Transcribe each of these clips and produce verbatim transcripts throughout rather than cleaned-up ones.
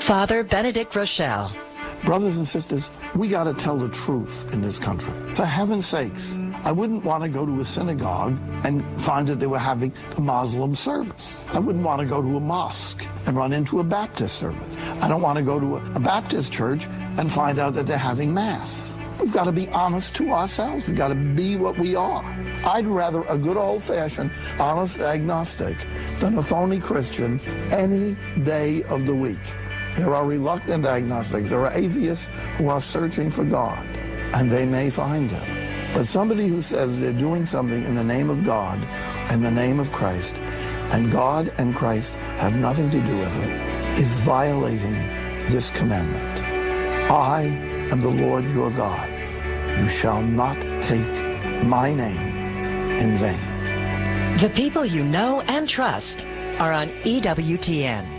Father Benedict Rochelle. Brothers and sisters, we got to tell the truth in this country. For heaven's sakes, I wouldn't want to go to a synagogue and find that they were having a Muslim service. I wouldn't want to go to a mosque and run into a Baptist service. I don't want to go to a Baptist church and find out that they're having Mass. We've got to be honest to ourselves. We've got to be what we are. I'd rather a good old-fashioned, honest agnostic than a phony Christian any day of the week. There are reluctant agnostics. There are atheists who are searching for God, and they may find him. But somebody who says they're doing something in the name of God, in the name of Christ, and God and Christ have nothing to do with it, is violating this commandment. I am the Lord your God. You shall not take my name in vain. The people you know and trust are on E W T N.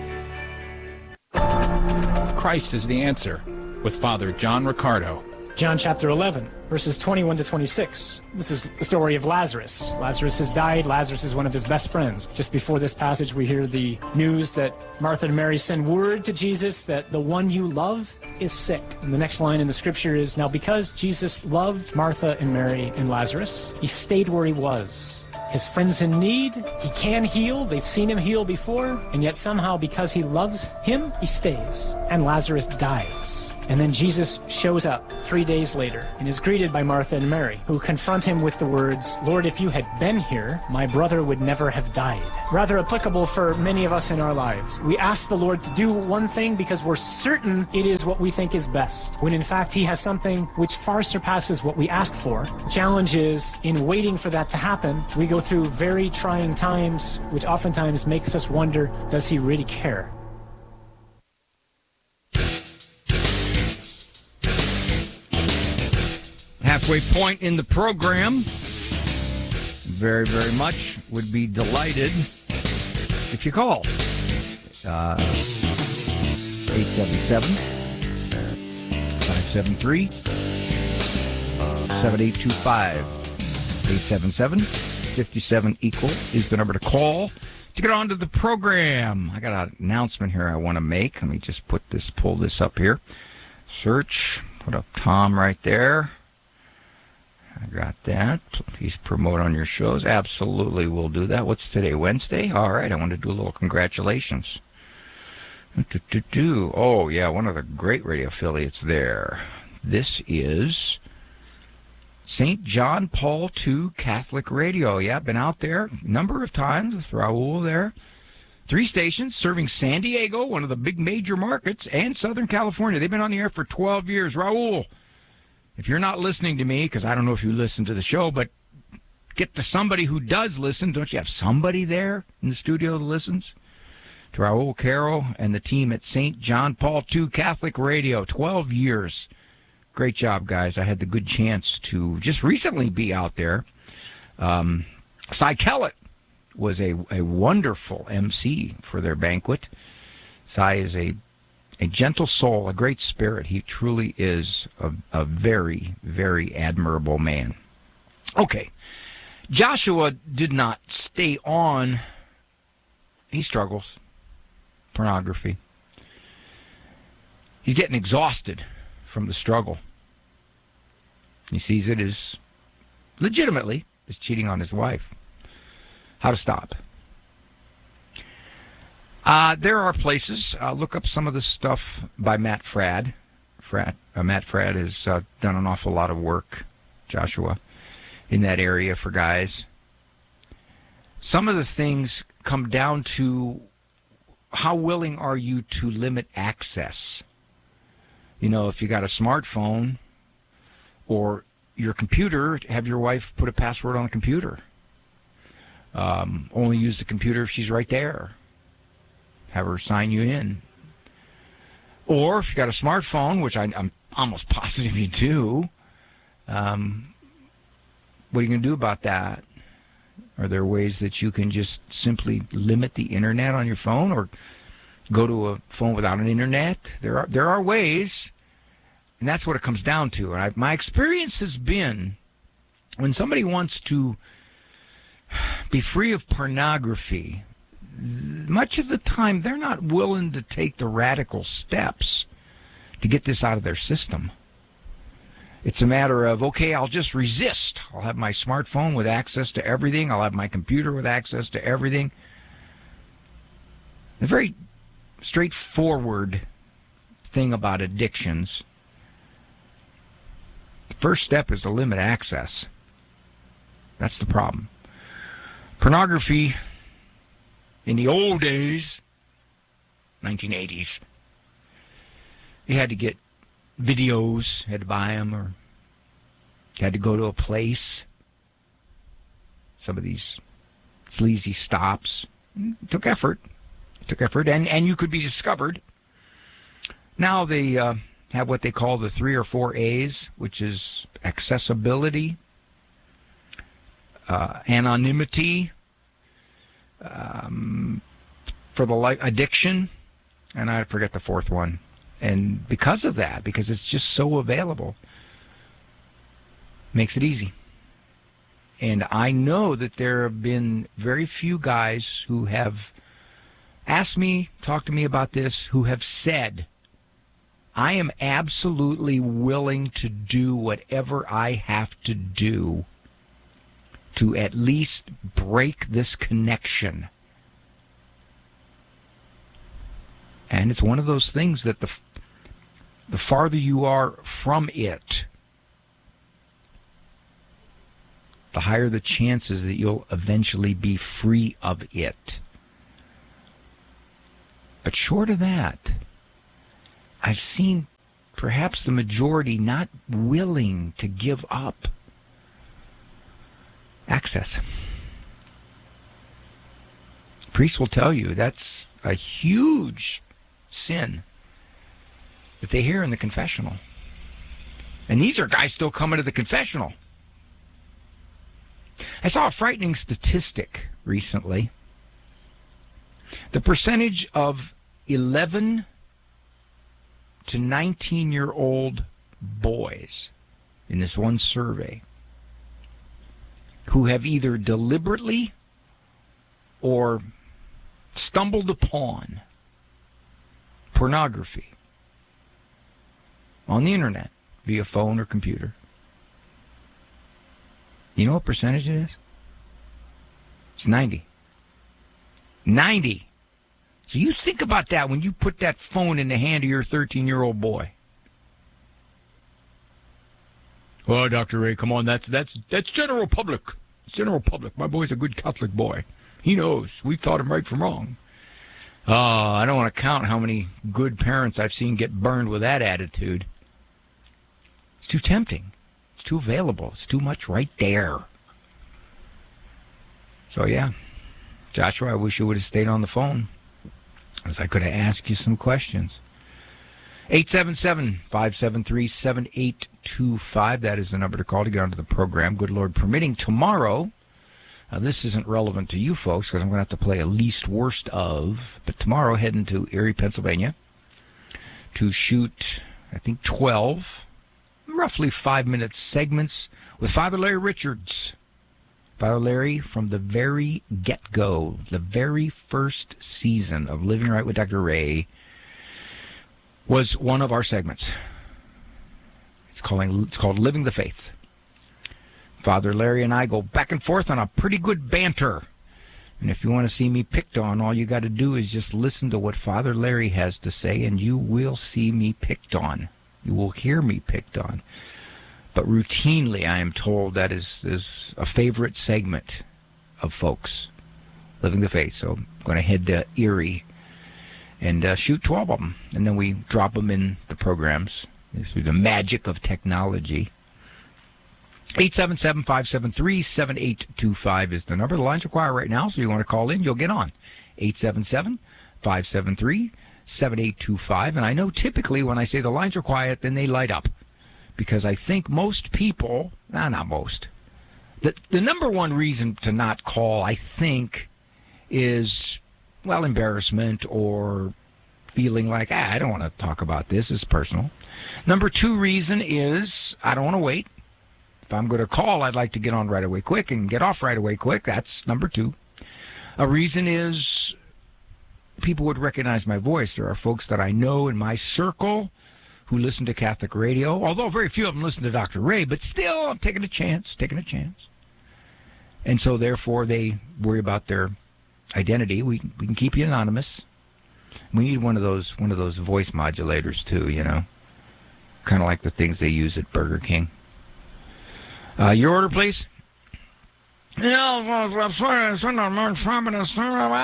Christ is the answer, with Father John Riccardo. John chapter eleven, verses twenty-one to twenty-six. This is the story of Lazarus. Lazarus has died. Lazarus is one of his best friends. Just before this passage, we hear the news that Martha and Mary send word to Jesus that the one you love is sick. And the next line in the scripture is, now because Jesus loved Martha and Mary and Lazarus, he stayed where he was. His friend's in need. He can heal. They've seen him heal before. And yet somehow, because he loves him, he stays. And Lazarus dies. And then Jesus shows up three days later and is greeted by Martha and Mary, who confront him with the words, Lord, if you had been here, my brother would never have died. Rather applicable for many of us in our lives. We ask the Lord to do one thing because we're certain it is what we think is best, when in fact he has something which far surpasses what we asked for. The challenge is, in waiting for that to happen, we go through very trying times, which oftentimes makes us wonder, does he really care? Halfway point in the program. Very, very much would be delighted if you call. Uh, eight seven seven, five seven three, seven eight two five. eight seven seven, five seven equal is the number to call to get on to the program. I got an announcement here I want to make. Let me just put this, pull this up here. Search, put up Tom right there. I got that. Please promote on your shows. Absolutely, we'll do that. What's today, Wednesday? All right, I want to do a little congratulations. Oh, yeah, one of the great radio affiliates there. This is Saint John Paul the Second Catholic Radio. Yeah, been out there a number of times with Raul there. Three stations serving San Diego, one of the big major markets, and Southern California. They've been on the air for twelve years. Raul, if you're not listening to me, because I don't know if you listen to the show, but get to somebody who does listen. Don't you have somebody there in the studio that listens? To Raul Caro and the team at Saint John Paul the Second Catholic Radio, twelve years. Great job, guys. I had the good chance to just recently be out there. Um, Cy Kellett was a, a wonderful M C for their banquet. Cy is a A gentle soul, a great spirit. He truly is a, a very, very admirable man. Okay. Joshua did not stay on. He struggles. Pornography. He's getting exhausted from the struggle. He sees it as legitimately as cheating on his wife. How to stop. Uh, there are places. Uh, look up some of the stuff by Matt Fradd. Fradd uh, Matt Fradd has uh, done an awful lot of work, Joshua, in that area for guys. Some of the things come down to how willing are you to limit access. You know, if you got a smartphone or your computer, have your wife put a password on the computer. Um, only use the computer if she's right there. Have her sign you in. Or if you got a smartphone, which I, I'm almost positive you do, um, what are you going to do about that? Are there ways that you can just simply limit the internet on your phone, or go to a phone without an internet? There are there are ways, and that's what it comes down to. And I, my experience has been, when somebody wants to be free of pornography, much of the time they're not willing to take the radical steps to get this out of their system. It's a matter of, okay, I'll just resist. I'll have my smartphone with access to everything. I'll have my computer with access to everything. A very straightforward thing about addictions. The first step is to limit access. That's the problem. Pornography, in the old days, nineteen eighties, you had to get videos, had to buy them, or you had to go to a place. Some of these sleazy stops. It took effort. It took effort, and, and you could be discovered. Now they uh, have what they call the three or four A's, which is accessibility, uh, anonymity, um, for the li- addiction, and I forget the fourth one. And because of that, because it's just so available, makes it easy. And I know that there have been very few guys who have asked me, talked to me about this, who have said, I am absolutely willing to do whatever I have to do to at least break this connection. And it's one of those things that the the farther you are from it, the higher the chances that you'll eventually be free of it. But short of that, I've seen perhaps the majority not willing to give up access. Priests will tell you that's a huge sin that they hear in the confessional. And these are guys still coming to the confessional. I saw a frightening statistic recently. The percentage of eleven to nineteen-year-old boys in this one survey who have either deliberately or stumbled upon pornography on the internet via phone or computer. You know what percentage it is? It's ninety. ninety. So you think about that when you put that phone in the hand of your thirteen-year-old boy. Oh, Doctor Ray, come on, that's that's that's general public. It's general public. My boy's a good Catholic boy. He knows. We've taught him right from wrong. Oh, I don't want to count how many good parents I've seen get burned with that attitude. It's too tempting. It's too available. It's too much right there. So, yeah, Joshua, I wish you would have stayed on the phone, as I could have asked you some questions. eight seven seven, five seven three, seven eight two five. That is the number to call to get onto the program. Good Lord permitting. Tomorrow, uh, this isn't relevant to you folks because I'm going to have to play a least worst of, but tomorrow heading to Erie, Pennsylvania to shoot, I think, twelve roughly five-minute segments with Father Larry Richards. Father Larry, from the very get-go, the very first season of Living Right with Doctor Ray, was one of our segments. It's, calling, it's called Living the Faith. Father Larry and I go back and forth on a pretty good banter. And if you want to see me picked on, all you got to do is just listen to what Father Larry has to say, and you will see me picked on. You will hear me picked on. But routinely, I am told that is, is a favorite segment of folks, Living the Faith. So I'm going to head to Erie and uh, shoot twelve of them. And then we drop them in the programs through the magic of technology. eight seven seven, five seven three, seven eight two five is the number. The lines are quiet right now, so you want to call in, you'll get on. eight seven seven, five seven three, seven eight two five. And I know typically when I say the lines are quiet, then they light up. Because I think most people, nah, not most, the, the number one reason to not call, I think, is, well, embarrassment or feeling like, ah, I don't want to talk about this. It's personal. Number two reason is I don't want to wait. If I'm going to call, I'd like to get on right away quick and get off right away quick. That's number two. A reason is people would recognize my voice. There are folks that I know in my circle who listen to Catholic radio, although very few of them listen to Doctor Ray, but still, I'm taking a chance, taking a chance. And so, therefore, they worry about their identity. We we can keep you anonymous. We need one of those one of those voice modulators too, you know, kind of like the things they use at Burger King. Uh, your order, please.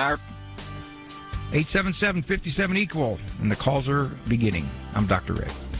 eight seven seven, five seven, equal, and the calls are beginning. I'm Doctor Ray.